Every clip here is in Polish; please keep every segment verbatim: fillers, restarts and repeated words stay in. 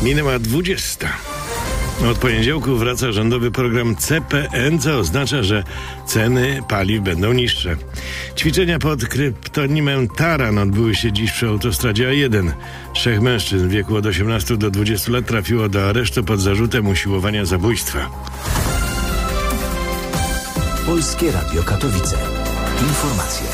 Minęła dwudziesta. Od poniedziałku wraca rządowy program C P N, co oznacza, że ceny paliw będą niższe. Ćwiczenia pod kryptonimem Taran odbyły się dziś przy autostradzie A jeden. Trzech mężczyzn w wieku od osiemnastu do dwudziestu lat trafiło do aresztu pod zarzutem usiłowania zabójstwa. Polskie Radio Katowice. Informacje.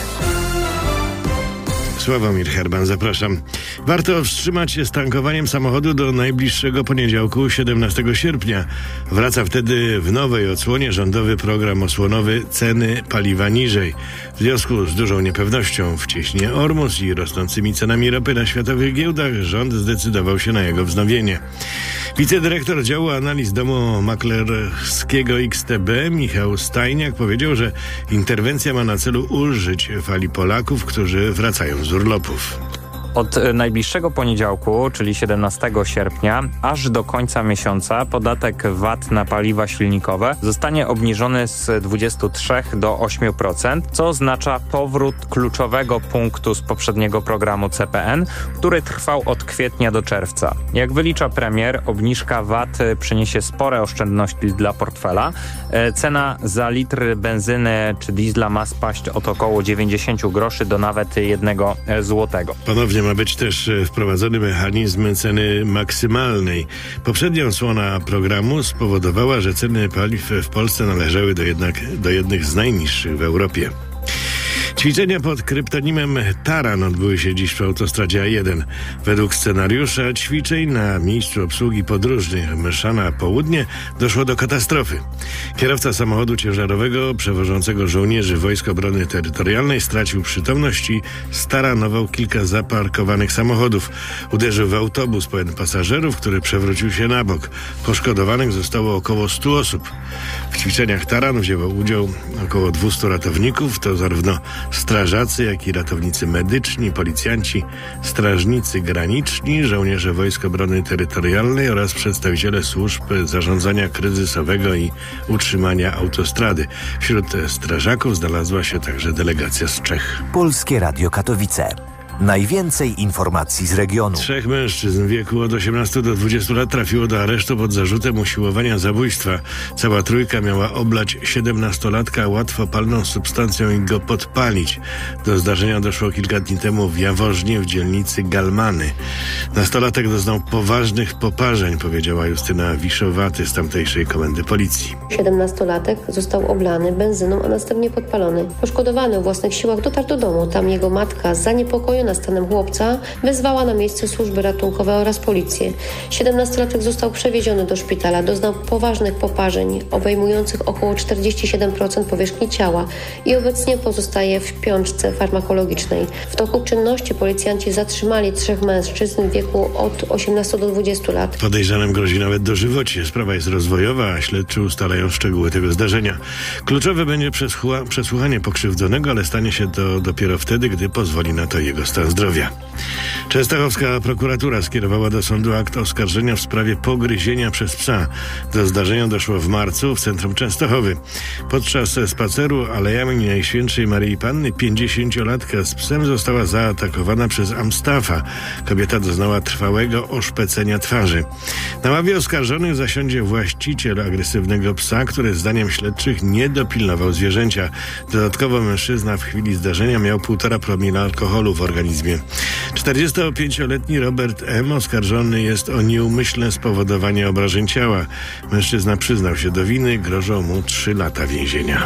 Sławomir Herban, zapraszam. Warto wstrzymać się z tankowaniem samochodu do najbliższego poniedziałku, siedemnastego sierpnia. Wraca wtedy w nowej odsłonie rządowy program osłonowy Ceny paliwa niżej. W związku z dużą niepewnością w cieśninie Ormus i rosnącymi cenami ropy na światowych giełdach rząd zdecydował się na jego wznowienie. Wicedyrektor działu analiz domu maklerskiego X T B Michał Stajniak powiedział, że interwencja ma na celu ulżyć fali Polaków, którzy wracają z urlopów. Od najbliższego poniedziałku, czyli siedemnastego sierpnia, aż do końca miesiąca podatek V A T na paliwa silnikowe zostanie obniżony z dwudziestu trzech do ośmiu procent, co oznacza powrót kluczowego punktu z poprzedniego programu C P N, który trwał od kwietnia do czerwca. Jak wylicza premier, obniżka V A T przyniesie spore oszczędności dla portfela. Cena za litr benzyny czy diesla ma spaść od około dziewięćdziesiąt groszy do nawet jednego złotego. Ponownie ma być też wprowadzony mechanizm ceny maksymalnej. Poprzednia odsłona programu spowodowała, że ceny paliw w Polsce należały do, jednak, do jednych z najniższych w Europie. Ćwiczenia pod kryptonimem Taran odbyły się dziś przy autostradzie A jeden. Według scenariusza ćwiczeń na miejscu obsługi podróżnych Mszana Południe doszło do katastrofy. Kierowca samochodu ciężarowego przewożącego żołnierzy Wojsk Obrony Terytorialnej stracił przytomność i staranował kilka zaparkowanych samochodów. Uderzył w autobus pełen pasażerów, który przewrócił się na bok. Poszkodowanych zostało około stu osób. W ćwiczeniach Taran wzięło udział około dwustu ratowników, to zarówno strażacy, jak i ratownicy medyczni, policjanci, strażnicy graniczni, żołnierze Wojsk Obrony Terytorialnej oraz przedstawiciele służb zarządzania kryzysowego i utrzymania autostrady. Wśród strażaków znalazła się także delegacja z Czech. Polskie Radio Katowice. Najwięcej informacji z regionu. Trzech mężczyzn w wieku od osiemnastu do dwudziestu lat trafiło do aresztu pod zarzutem usiłowania zabójstwa. Cała trójka miała oblać siedemnastolatka łatwopalną substancją i go podpalić. Do zdarzenia doszło kilka dni temu w Jaworznie w dzielnicy Galmany. Nastolatek doznał poważnych poparzeń, powiedziała Justyna Wiszowaty z tamtejszej komendy policji. siedemnastolatek został oblany benzyną, a następnie podpalony. Poszkodowany o własnych siłach dotarł do domu. Tam jego matka, zaniepokojona stanem chłopca, wezwała na miejsce służby ratunkowe oraz policję. siedemnastolatek został przewieziony do szpitala. Doznał poważnych poparzeń obejmujących około czterdzieści siedem procent powierzchni ciała i obecnie pozostaje w śpiączce farmakologicznej. W toku czynności policjanci zatrzymali trzech mężczyzn w wieku od osiemnastu do dwudziestu lat. Podejrzanym grozi nawet dożywocie. Sprawa jest rozwojowa, a śledczy ustalają szczegóły tego zdarzenia. Kluczowe będzie przesłucha- przesłuchanie pokrzywdzonego, ale stanie się to dopiero wtedy, gdy pozwoli na to jego stan zdrowia. Częstochowska prokuratura skierowała do sądu akt oskarżenia w sprawie pogryzienia przez psa. Do zdarzenia doszło w marcu w centrum Częstochowy. Podczas spaceru alejami Najświętszej Maryi Panny pięćdziesięciolatka z psem została zaatakowana przez Amstafa. Kobieta doznała trwałego oszpecenia twarzy. Na ławie oskarżonych zasiądzie właściciel agresywnego psa, który zdaniem śledczych nie dopilnował zwierzęcia. Dodatkowo mężczyzna w chwili zdarzenia miał półtora promila alkoholu w organizmie. czterdziestopięcioletni Robert M. oskarżony jest o nieumyślne spowodowanie obrażeń ciała. Mężczyzna przyznał się do winy, grożą mu trzy lata więzienia.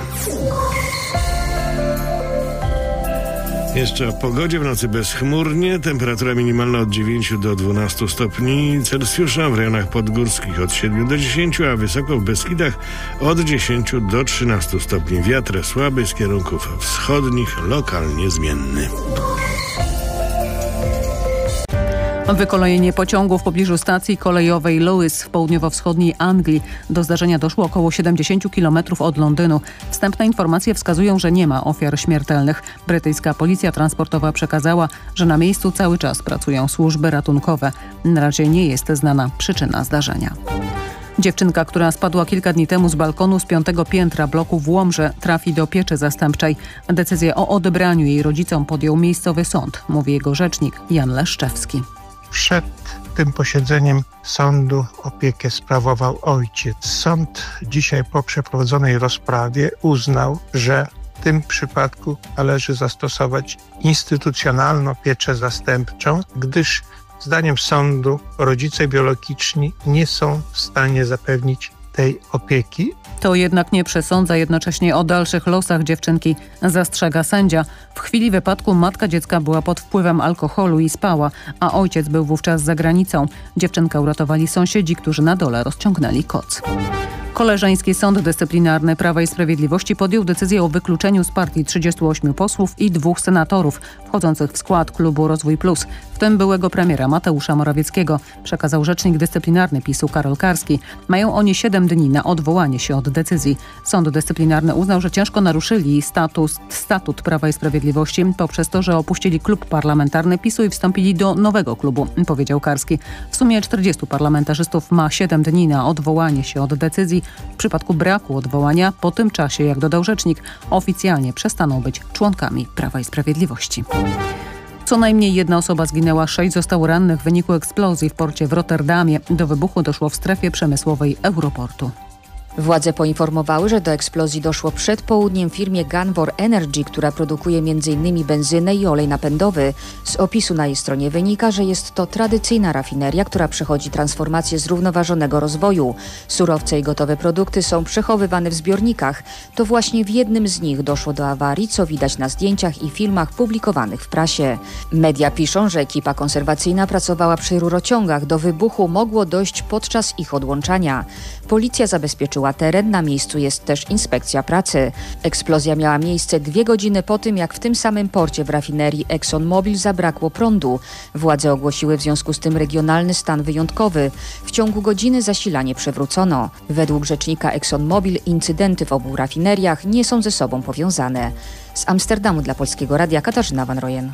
Jeszcze o pogodzie. W nocy bezchmurnie, temperatura minimalna od dziewięciu do dwunastu stopni Celsjusza, w rejonach podgórskich od siedmiu do dziesięciu, a wysoko w Beskidach od dziesięciu do trzynastu stopni. Wiatr słaby z kierunków wschodnich, lokalnie zmienny. Wykolejenie pociągu w pobliżu stacji kolejowej Lewis w południowo-wschodniej Anglii. Do zdarzenia doszło około siedemdziesiąt kilometrów od Londynu. Wstępne informacje wskazują, że nie ma ofiar śmiertelnych. Brytyjska policja transportowa przekazała, że na miejscu cały czas pracują służby ratunkowe. Na razie nie jest znana przyczyna zdarzenia. Dziewczynka, która spadła kilka dni temu z balkonu z piątego piętra bloku w Łomży, trafi do pieczy zastępczej. Decyzję o odebraniu jej rodzicom podjął miejscowy sąd, mówi jego rzecznik Jan Leszczewski. Przed tym posiedzeniem sądu opiekę sprawował ojciec. Sąd dzisiaj po przeprowadzonej rozprawie uznał, że w tym przypadku należy zastosować instytucjonalną pieczę zastępczą, gdyż zdaniem sądu rodzice biologiczni nie są w stanie zapewnić tej opieki. To jednak nie przesądza jednocześnie o dalszych losach dziewczynki, zastrzega sędzia. W chwili wypadku matka dziecka była pod wpływem alkoholu i spała, a ojciec był wówczas za granicą. Dziewczynkę uratowali sąsiedzi, którzy na dole rozciągnęli koc. Koleżeński Sąd Dyscyplinarny Prawa i Sprawiedliwości podjął decyzję o wykluczeniu z partii trzydziestu ośmiu posłów i dwóch senatorów wchodzących w skład klubu Rozwój Plus, w tym byłego premiera Mateusza Morawieckiego, przekazał rzecznik dyscyplinarny PiSu Karol Karski. Mają oni siedem dni na odwołanie się od decyzji. Sąd Dyscyplinarny uznał, że ciężko naruszyli status, statut Prawa i Sprawiedliwości poprzez to, że opuścili klub parlamentarny PiSu i wstąpili do nowego klubu, powiedział Karski. W sumie czterdziestu parlamentarzystów ma siedem dni na odwołanie się od decyzji. W przypadku braku odwołania, po tym czasie, jak dodał rzecznik, oficjalnie przestaną być członkami Prawa i Sprawiedliwości. Co najmniej jedna osoba zginęła, sześć zostało rannych w wyniku eksplozji w porcie w Rotterdamie. Do wybuchu doszło w strefie przemysłowej Europortu. Władze poinformowały, że do eksplozji doszło przed południem w firmie Gunvor Energy, która produkuje między innymi benzynę i olej napędowy. Z opisu na jej stronie wynika, że jest to tradycyjna rafineria, która przechodzi transformację zrównoważonego rozwoju. Surowce i gotowe produkty są przechowywane w zbiornikach. To właśnie w jednym z nich doszło do awarii, co widać na zdjęciach i filmach publikowanych w prasie. Media piszą, że ekipa konserwacyjna pracowała przy rurociągach. Do wybuchu mogło dojść podczas ich odłączania. Policja zabezpieczyła teren, na miejscu jest też inspekcja pracy. Eksplozja miała miejsce dwie godziny po tym, jak w tym samym porcie w rafinerii ExxonMobil zabrakło prądu. Władze ogłosiły w związku z tym regionalny stan wyjątkowy. W ciągu godziny zasilanie przywrócono. Według rzecznika ExxonMobil incydenty w obu rafineriach nie są ze sobą powiązane. Z Amsterdamu dla Polskiego Radia Katarzyna Van Rojen.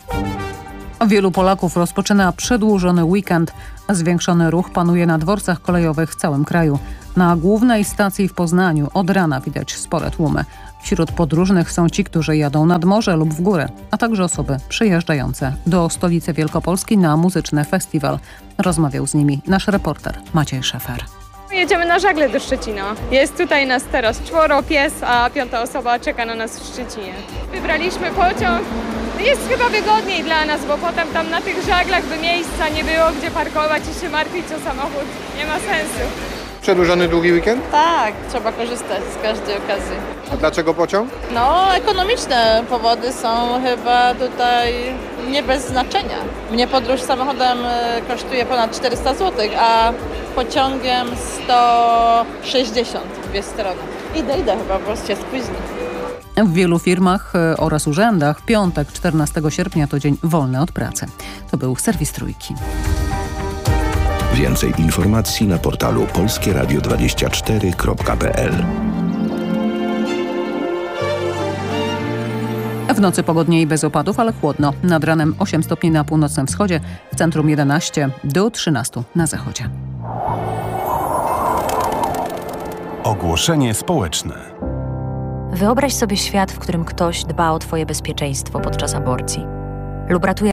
Wielu Polaków rozpoczyna przedłużony weekend. Zwiększony ruch panuje na dworcach kolejowych w całym kraju. Na głównej stacji w Poznaniu od rana widać spore tłumy. Wśród podróżnych są ci, którzy jadą nad morze lub w górę, a także osoby przyjeżdżające do stolicy Wielkopolski na muzyczny festiwal. Rozmawiał z nimi nasz reporter Maciej Szefer. Jedziemy na żagle do Szczecina. Jest tutaj nas teraz czworo, pies, a piąta osoba czeka na nas w Szczecinie. Wybraliśmy pociąg. Jest chyba wygodniej dla nas, bo potem tam na tych żaglach by miejsca nie było, gdzie parkować i się martwić o samochód. Nie ma sensu. Przedłużony długi weekend? Tak, trzeba korzystać z każdej okazji. A dlaczego pociąg? No, ekonomiczne powody są chyba tutaj nie bez znaczenia. Mnie podróż samochodem kosztuje ponad czterysta złotych, a pociągiem sto sześćdziesiąt, dwie strony. Idę, idę chyba, bo się spóźni. W wielu firmach oraz urzędach piątek, czternastego sierpnia to dzień wolny od pracy. To był serwis Trójki. Więcej informacji na portalu polskie radio dwadzieścia cztery kropka p l. W nocy pogodniej bez opadów, ale chłodno. Nad ranem osiem stopni na północnym wschodzie, w centrum jedenaście do trzynastu na zachodzie. Ogłoszenie społeczne. Wyobraź sobie świat, w którym ktoś dba o twoje bezpieczeństwo podczas aborcji lub ratuje